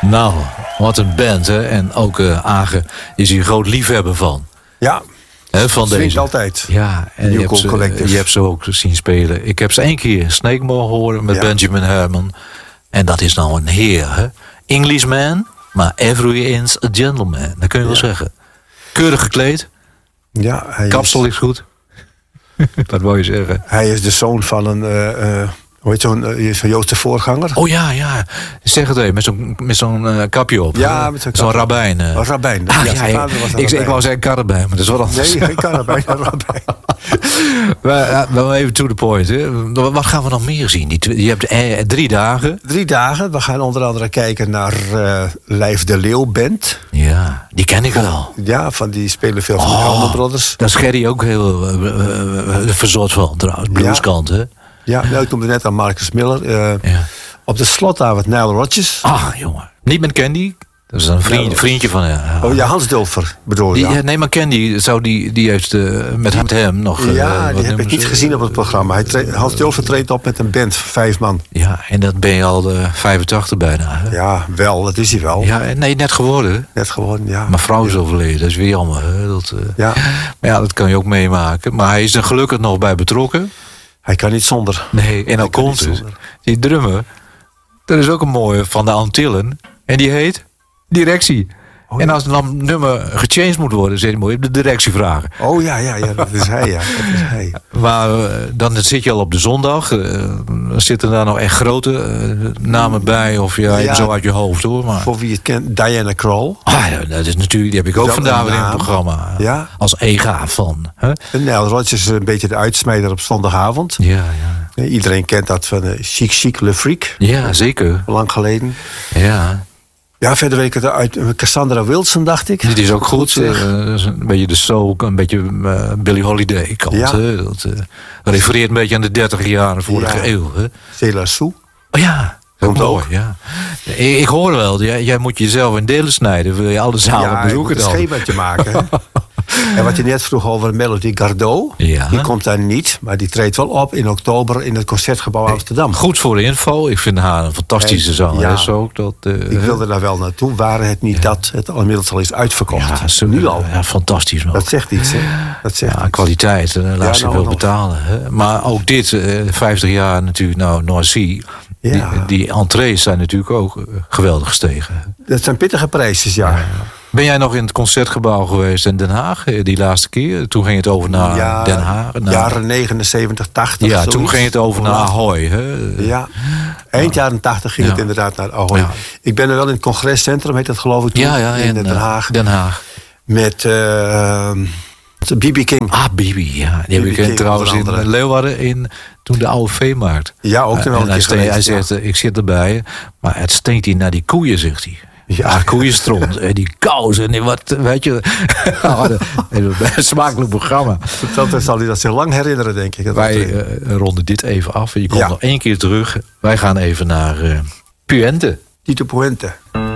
Nou, wat een band, hè. En ook Aage is hier groot liefhebber van. Ja, Van deze. deze. Altijd. Ja, en je hebt ze ook zien spelen. Ik heb ze 1 keer Snake mogen horen met Benjamin Herman. En dat is nou een heer, hè. Englishman, maar every inch a gentleman. Dat kun je wel zeggen. Keurig gekleed. Ja, kapsel is goed. Dat wil je zeggen. Hij is de zoon van een... hoe heet zo'n Joodse voorganger? Oh ja. Zeg het even, met zo'n kapje op. Ja, met zo'n rabbijn. Rabbijn. Ik wou zeggen karabijn, maar dat is wat anders. Nee, geen karabijn, rabbijn. Wel even to the point. Hè. Wat gaan we nog meer zien? Je hebt 3 dagen. 3 dagen. We gaan onder andere kijken naar Lijf de Leeuw Band. Ja, die ken ik wel. Ja, die spelen veel van de Allman Brothers. Daar is Gerry ook heel verzorgd van trouwens. Blueskant, hè? Ja, ik noemde net aan Marcus Miller. Op de slotavond Nile Rodgers. Ah, jongen. Niet met Candy. Dat is een vriendje van... Oh ja, Hans Dulfer bedoel je. Nee, maar Candy die heeft met hem nog... die heb ik niet gezien op het programma. Hans Dulfer treedt op met een band, 5 man. Ja, en dat ben je al 85 bijna. Hè? Ja, wel, dat is hij wel. Ja, nee, net geworden. Net geworden, ja. Mijn vrouw is overleden, dat is weer jammer. Hè? Ja. Maar ja, dat kan je ook meemaken. Maar hij is er gelukkig nog bij betrokken. Hij kan niet zonder. Nee, en dan komt het. Die drummer, dat is ook een mooie van de Antillen. En die heet Directie. En als er dan een nummer gechanged moet worden, moet je de directie vragen. Oh ja, dat is hij, ja. Dat is hij. Maar dan zit je al op de zondag. Zitten daar nog echt grote namen bij? Of zo uit je hoofd, hoor. Maar... Voor wie het kent, Diana Krall. Dat is natuurlijk, die heb ik ook vandaag weer in het programma. Ja. Als EGA van. En Nile Rodgers is een beetje de uitsmijder op zondagavond. Ja. Iedereen kent dat van Chic Le Freak. Ja, zeker. Lang geleden. Ja. Ja, verder weet ik het uit Cassandra Wilson, dacht ik. Dit is ook goed. Een beetje de soul, een beetje Billie Holiday kant. Ja. Dat refereert een beetje aan de 30 jaren vorige eeuw. Hè? Céla Sou. Oh ja, komt mooi, ook. Ja. Ik hoor wel, jij moet jezelf in delen snijden. Wil je alle zalen bezoeken dan? Ja, een schemaatje maken. Hè? En wat je net vroeg over Melody Gardot. Ja. Die komt daar niet, maar die treedt wel op in oktober in het Concertgebouw Amsterdam. Goed voor de info. Ik vind haar een fantastische zangeres ook. Ik wilde daar wel naartoe. Waren het niet dat het inmiddels al is uitverkocht. Ja, nu al. Ja, fantastisch. Dat zegt iets, hè? Dat zegt iets. Kwaliteit. Laat ze wel betalen. Hè? Maar ook dit, 50 jaar natuurlijk, North Sea. Ja. Die entrees zijn natuurlijk ook geweldig gestegen. Dat zijn pittige prijsjes, ja. Ben jij nog in het Concertgebouw geweest in Den Haag die laatste keer? Toen ging het over naar Den Haag. Jaren 79, 80. Ja, toen ging het over naar Ahoy. Hè? Ja, eind jaren 80 ging het inderdaad naar Ahoy. Ja. Ik ben er wel in het congrescentrum, heet dat geloof ik toen, in Den Haag. Den Haag. Met B.B. King. Ah, B.B. ja. Die heb ik trouwens in Leeuwarden toen de oude veemarkt. Ja, ook wel een keer hij zegt, ik zit erbij, maar het stinkt hier naar die koeien, zegt hij. Ja, koeienstront en die kousen en wat, weet je. Een smakelijk programma. Dat zal hij dat zich lang herinneren, denk ik. Wij ronden dit even af. Je komt nog 1 keer terug. Wij gaan even naar Puente. Tito Puente.